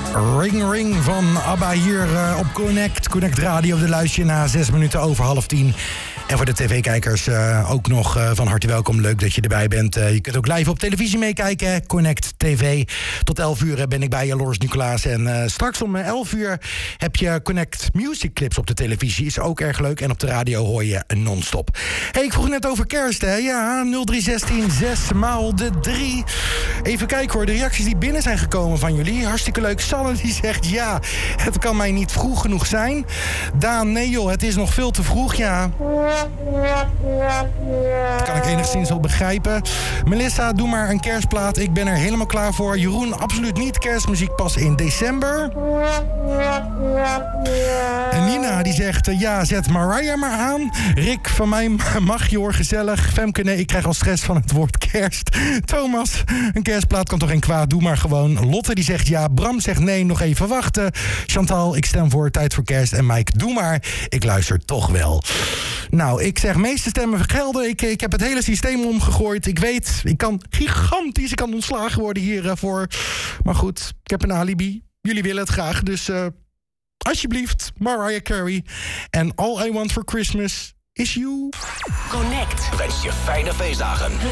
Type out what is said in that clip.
Ring Ring van ABBA hier op Connect Radio. De luister je na 6 minuten over 9:30. En voor de tv-kijkers ook nog van harte welkom. Leuk dat je erbij bent. Je kunt ook live op televisie meekijken. Connect TV. Tot 11 uur ben ik bij je, Loris Nicolaas. En straks om 11 uur heb je Connect Music Clips op de televisie. Is ook erg leuk. En op de radio hoor je non-stop. Hey, ik vroeg net over kerst, hè? Ja, 0316 6 maal de 3. Even kijken hoor, de reacties die binnen zijn gekomen van jullie. Hartstikke leuk. Sanne die zegt ja, het kan mij niet vroeg genoeg zijn. Daan, nee joh, het is nog veel te vroeg, ja. Dat kan ik enigszins wel begrijpen. Melissa, doe maar een kerstplaat. Ik ben er helemaal klaar voor. Jeroen, absoluut niet. Kerstmuziek pas in december. En Nina, die zegt ja, zet Mariah maar aan. Rick, van mij mag je hoor, gezellig. Femke, nee, ik krijg al stress van het woord kerst. Thomas, een kerstplaat kan toch geen kwaad, doe maar gewoon. Lotte, die zegt ja. Bram zegt nee, nog even wachten. Chantal, ik stem voor tijd voor kerst. En Mike, doe maar. Ik luister toch wel. Nou, ik zeg meeste stemmen vergelden. Ik heb het hele systeem omgegooid. Ik weet, ik kan gigantisch, ik kan ontslagen worden hiervoor. Maar goed, ik heb een alibi. Jullie willen het graag, dus alsjeblieft, Mariah Carey. En All I Want for Christmas is You. Connect. Wens je fijne feestdagen.